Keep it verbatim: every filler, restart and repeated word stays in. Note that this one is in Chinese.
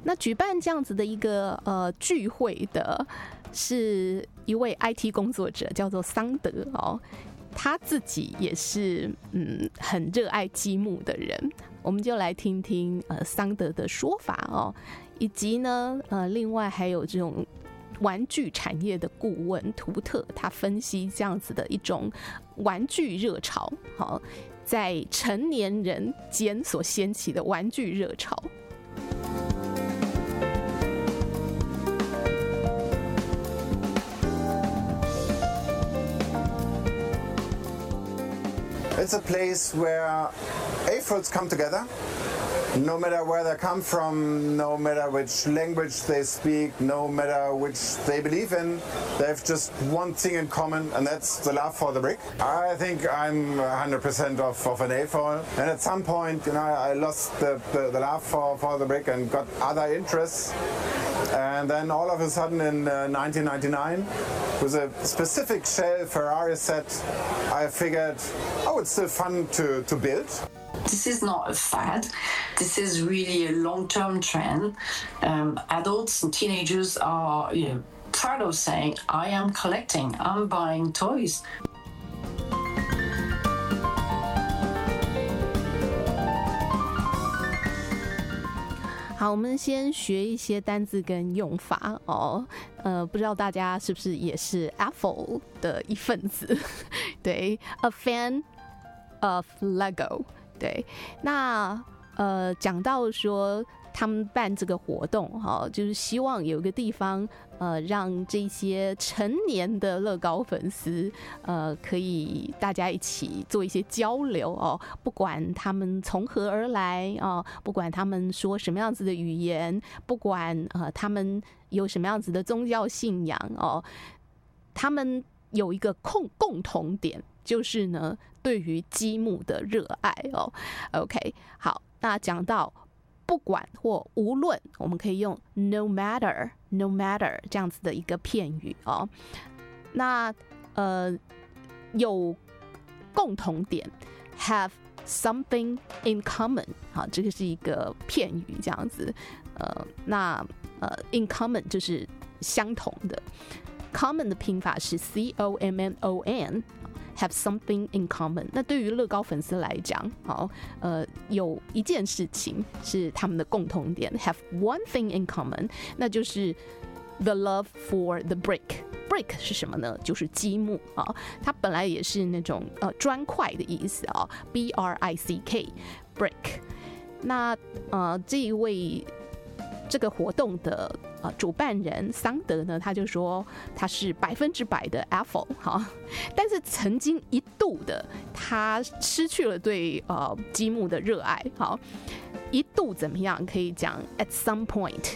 那举办这样子的一个呃聚会的是一位 I T 工作者，叫做桑德哦。他自己也是嗯很热爱积木的人，我们就来听听呃桑德的说法哦，以及呢呃另外还有这种玩具产业的顾问图特，他分析这样子的一种玩具热潮，好、哦，在成年人间所掀起的玩具热潮。 It's a place where eight-year-olds come together, no matter where they come from, no matter which language they speak, no matter which they believe in. They have just one thing in common, and that's the love for the brick. I think I'm one hundred percent of, of an eight-year-old, and at some point, you know, I lost the, the, the love for, for the brick and got other interests. And then all of a sudden in uh, nineteen ninety-nine, with a specific shell Ferrari set, I figured, oh, it's still fun to, to build. This is not a fad. This is really a long-term trend. Um, adults and teenagers are, you know, proud of saying, I am collecting, I'm buying toys. 好，我们先学一些单字跟用法哦。呃，不知道大家是不是也是 Apple 的一份子？对 ，a fan of Lego。对，那呃，讲到说他们办这个活动哈、哦，就是希望有一个地方呃，让这些成年的乐高粉丝呃，可以大家一起做一些交流哦，不管他们从何而来哦，不管他们说什么样子的语言，不管呃他们有什么样子的宗教信仰哦，他们有一个共共同点，就是呢，对于积木的热爱哦。OK， 好，那讲到不管或无论，我们可以用 no matter no matter 这样子的一个片语哦。那呃有共同点 have something in common， 好，这个是一个片语这样子。呃，那呃 in common 就是相同的。common 的拼法是 C O M M O N。Have something in common。那对于乐高粉丝来讲，好，呃，有一件事情是他们的共同点 ，have one thing in common， 那就是 the love for the brick。brick 是什么呢？就是积木啊，它本来也是那种呃砖块的意思啊 ，B R I C K，brick。那呃这一位这个活动的呃主办人桑德呢，他就说他是百分之百的 Apple 哈，但是曾经一度的他失去了对呃积木的热爱，好，一度怎么样？可以讲 at some point